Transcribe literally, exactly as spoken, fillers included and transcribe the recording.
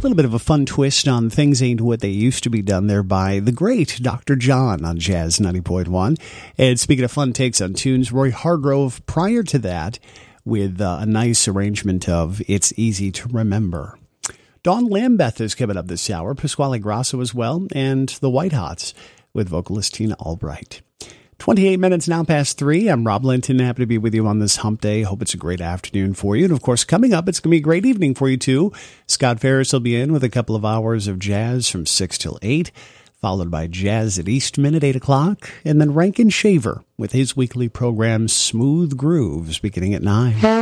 little bit of a fun twist on Things Ain't What They Used to Be done there by the great Doctor John on Jazz ninety point one. And speaking of fun takes on tunes, Roy Hargrove prior to that with uh, a nice arrangement of It's Easy to Remember. Dawn Lambeth is coming up this hour, Pasquale Grasso as well, and the White Hots with vocalist Tina Albright. twenty-eight minutes now past three. I'm Rob Linton. Happy to be with you on this hump day. Hope it's a great afternoon for you. And of course, coming up, it's going to be a great evening for you too. Scott Ferris will be in with a couple of hours of jazz from six till eight, followed by Jazz at Eastman at eight o'clock, and then Rankin Shaver with his weekly program Smooth Grooves beginning at nine.